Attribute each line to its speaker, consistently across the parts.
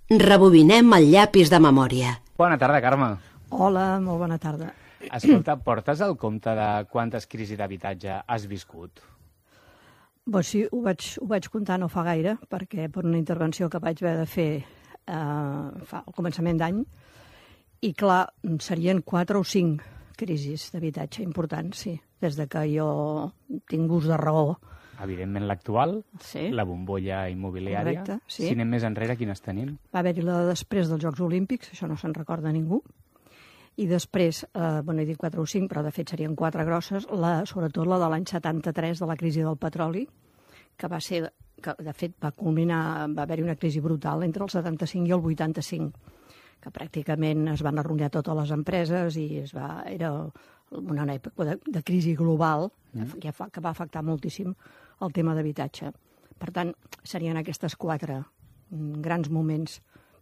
Speaker 1: Rebobinem el llapis de memòria.
Speaker 2: Bona tarda, Carme.
Speaker 3: Hola, molt bona tarda.
Speaker 2: Escolta, portes el compte de quantes crisis d'habitatge has viscut?
Speaker 3: Doncs sí, ho vaig comptar no fa gaire, perquè per una intervenció que vaig haver de fer al començament d'any, i clar, serien 4 o 5 crisis d'habitatge importants, sí, des de que jo tinc ús de raó.
Speaker 2: Evidentment l'actual,
Speaker 3: Sí.
Speaker 2: la bombolla immobiliària.
Speaker 3: Correcte, sí.
Speaker 2: Si anem més enrere, quines tenim?
Speaker 3: Va haver-hi la de després dels Jocs Olímpics, això no se'n recorda ningú, i després, he dit 4 o 5, però de fet serien 4 grosses, sobretot la de l'any 73, de la crisi del petroli, que de fet va culminar, va haver-hi una crisi brutal entre el 75 i el 85, que pràcticament es van arruïnar totes les empreses i era una època de crisi global que va afectar moltíssim el tema d'habitatge. Per tant, serien aquestes 4 grans moments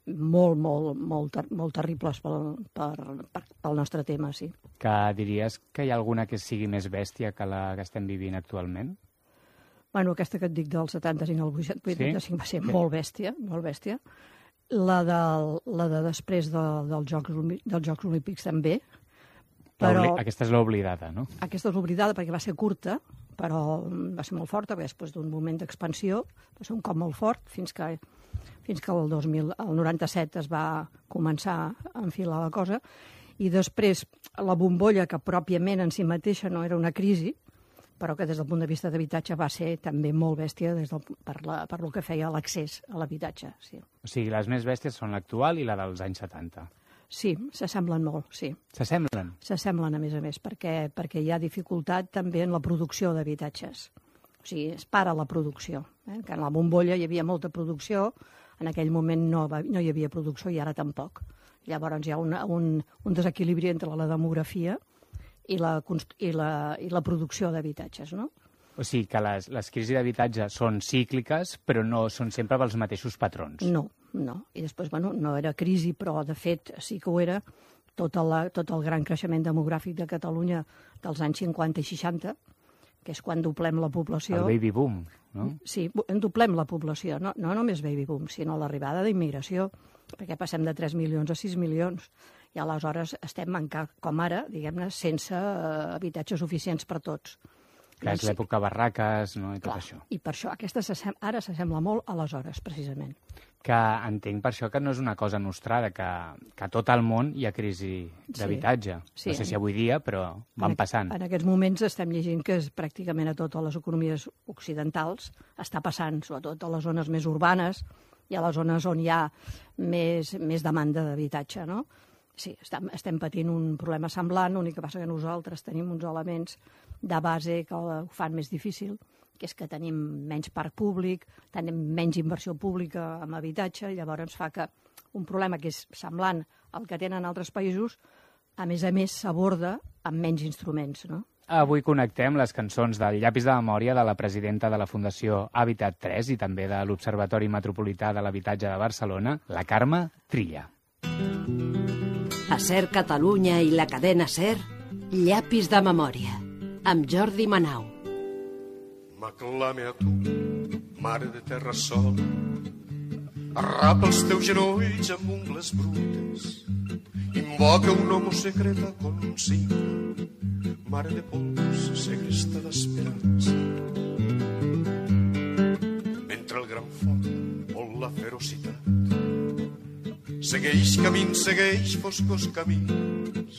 Speaker 3: molt terribles pel nostre tema, sí.
Speaker 2: Que diries que hi ha alguna que sigui més bèstia que la que estem vivint actualment?
Speaker 3: Bueno, aquesta que et dic del 75 al 85 va ser molt bèstia, molt bèstia. La de després dels Jocs Olímpics també. Però
Speaker 2: Aquesta és l'oblidada, no?
Speaker 3: aquesta és l'oblidada perquè va ser curta, però va ser molt forta, perquè després d'un moment d'expansió va ser un cop molt fort, fins que el 97 es va començar a enfilar la cosa, i després la bombolla, que pròpiament en si mateixa no era una crisi, però que des del punt de vista d'habitatge va ser també molt bèstia per lo que feia l'accés a l'habitatge. Sí.
Speaker 2: O sigui, les més bèsties són l'actual i la dels anys 70.
Speaker 3: Sí, s'assemblen molt, sí.
Speaker 2: S'assemblen?
Speaker 3: S'assemblen, a més, perquè hi ha dificultat també en la producció d'habitatges. O sigui, es para la producció. Que en la bombolla hi havia molta producció, en aquell moment no hi havia producció i ara tampoc. Llavors hi ha un desequilibri entre la demografia i la producció d'habitatges, no?
Speaker 2: O sigui que les crisis d'habitatge són cícliques, però no són sempre pels mateixos patrons.
Speaker 3: No. I després, no era crisi, però de fet sí que ho era tot el gran creixement demogràfic de Catalunya dels anys 50 i 60, que és quan doblem la població.
Speaker 2: El baby boom, no?
Speaker 3: Sí, doblem la població, no només baby boom, sinó l'arribada d'immigració, perquè passem de 3 milions a 6 milions. I aleshores estem encara, com ara, diguem-ne, sense habitatges suficients per tots.
Speaker 2: Que és l'època barraques, no? I tot això.
Speaker 3: I per això aquesta ara s'assembla molt aleshores, precisament.
Speaker 2: Que entenc per això que no és una cosa nostrada, que a tot el món hi ha crisi d'habitatge.
Speaker 3: Sí.
Speaker 2: No sé si avui dia, però van passant.
Speaker 3: En aquests moments estem llegint que pràcticament a totes les economies occidentals està passant, sobretot a les zones més urbanes i a les zones on hi ha més demanda d'habitatge, no? Sí, estem patint un problema semblant, l'únic que passa que nosaltres tenim uns elements de base que ho fan més difícil, que és que tenim menys parc públic, tenim menys inversió pública en habitatge, i llavors ens fa que un problema que és semblant al que tenen altres països, a més s'aborda amb menys instruments, no?
Speaker 2: Avui connectem les cançons del llapis de memòria de la presidenta de la Fundació Habitat 3 i també de l'Observatori Metropolità de l'Habitatge de Barcelona, la Carme Trilla.
Speaker 1: A Ser Catalunya i la cadena Ser, llapis de memòria, amb Jordi Manau.
Speaker 4: M'aclame a tu, mare de terra sol, arrapa els teus genolls amb ungles brutes, invoca un homo secreta consigo, mare de pols segresta d'esperança. Mentre el gran foc vol la ferocitat, segueix camins, segueix foscos camins,